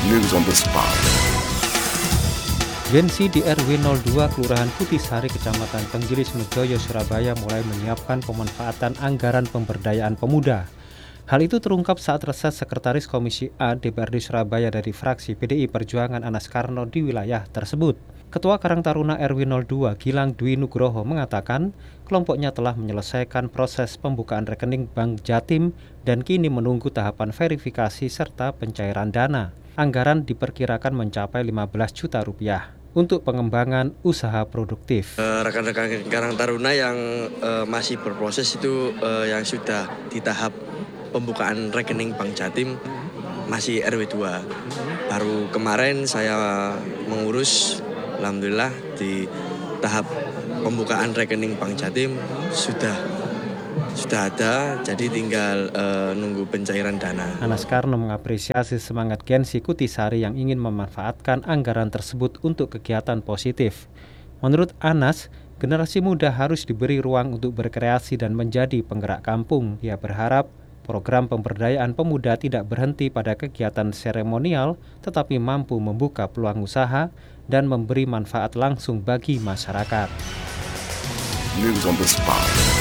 News on the spot. Gensi di RW 02 Kelurahan Putisari, Kecamatan Tenggilis, Mejoyo, Surabaya mulai menyiapkan pemanfaatan anggaran pemberdayaan pemuda. Hal itu terungkap saat reses Sekretaris Komisi A DPRD Surabaya dari fraksi PDI Perjuangan Anas Karno di wilayah tersebut. Ketua Karang Taruna RW 02 Gilang Dwi Nugroho mengatakan kelompoknya telah menyelesaikan proses pembukaan rekening Bank Jatim dan kini menunggu tahapan verifikasi serta pencairan dana. Anggaran diperkirakan mencapai 15 juta rupiah untuk pengembangan usaha produktif. Rekan-rekan Karang Taruna yang masih berproses itu yang sudah di tahap pembukaan rekening Bank Jatim masih RW 2. Baru kemarin saya mengurus, alhamdulillah di tahap pembukaan rekening Bank Jatim sudah ada, jadi tinggal nunggu pencairan dana. Anas Karno mengapresiasi semangat Gensi Putisari yang ingin memanfaatkan anggaran tersebut untuk kegiatan positif. Menurut Anas, generasi muda harus diberi ruang untuk berkreasi dan menjadi penggerak kampung. Ia berharap program pemberdayaan pemuda tidak berhenti pada kegiatan seremonial, tetapi mampu membuka peluang usaha dan memberi manfaat langsung bagi masyarakat. News on the spot.